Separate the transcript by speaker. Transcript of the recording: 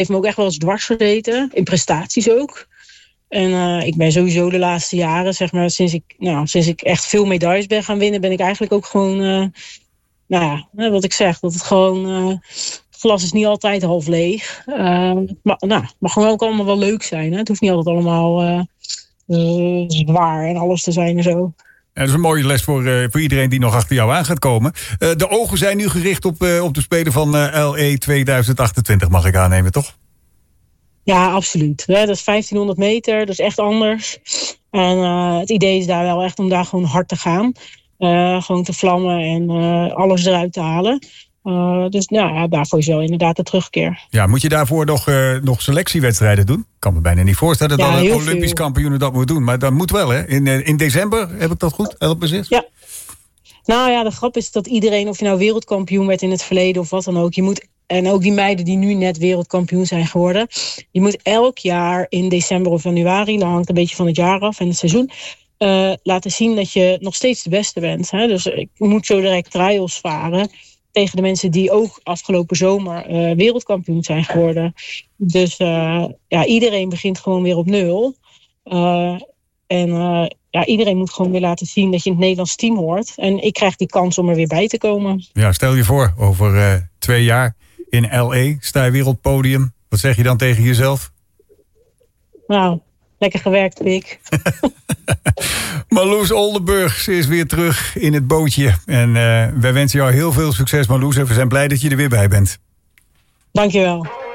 Speaker 1: heeft me ook echt wel eens dwars gezeten. In prestaties ook. En ik ben sowieso de laatste jaren, zeg maar, sinds ik echt veel medailles ben gaan winnen, ben ik eigenlijk ook gewoon, wat ik zeg, dat het gewoon, het glas is niet altijd half leeg. Maar mag gewoon ook allemaal wel leuk zijn. Hè? Het hoeft niet altijd allemaal zwaar en alles te zijn en zo.
Speaker 2: En dat is een mooie les voor iedereen die nog achter jou aan gaat komen. De ogen zijn nu gericht op de Spelen van LA 2028, mag ik aannemen, toch?
Speaker 1: Ja, absoluut. Dat is 1500 meter, dat is echt anders. En het idee is daar wel echt om daar gewoon hard te gaan. Gewoon te vlammen en alles eruit te halen. Dus daarvoor is wel inderdaad de terugkeer.
Speaker 2: Ja, moet je daarvoor nog selectiewedstrijden doen? Ik kan me bijna niet voorstellen dat een Olympisch kampioen dat moet doen. Maar dat moet wel, hè? In december, heb ik dat goed? Help me eens.
Speaker 1: Ja. Nou ja, de grap is dat iedereen, of je nou wereldkampioen werd in het verleden of wat dan ook, en ook die meiden die nu net wereldkampioen zijn geworden, je moet elk jaar in december of januari, dat hangt een beetje van het jaar af en het seizoen, laten zien dat je nog steeds de beste bent. Hè? Dus ik moet zo direct trials varen tegen de mensen die ook afgelopen zomer wereldkampioen zijn geworden. Dus iedereen begint gewoon weer op nul. Iedereen moet gewoon weer laten zien dat je in het Nederlands team hoort. En ik krijg die kans om er weer bij te komen.
Speaker 2: Ja, stel je voor, over 2 jaar in L.A. sta je wereldpodium. Wat zeg je dan tegen jezelf?
Speaker 1: Nou, lekker gewerkt, Pik.
Speaker 2: Marloes Oldenburg, ze is weer terug in het bootje. En wij wensen jou heel veel succes, Marloes. En we zijn blij dat je er weer bij bent.
Speaker 1: Dankjewel.